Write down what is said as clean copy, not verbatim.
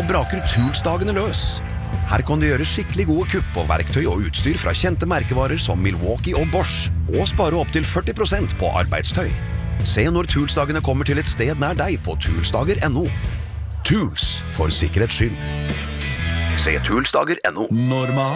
braker Tools-dagene løs. Her kan du gjøre skikkelig gode kupp på verktøy og utstyr fra kjente merkevarer som Milwaukee og Bosch, og spare opp til 40% på arbeidstøy. Se når Tools-dagene kommer til et sted nær deg på toolsdager.no. Tools, for sikkerhets skyld. Se toolsdager.no.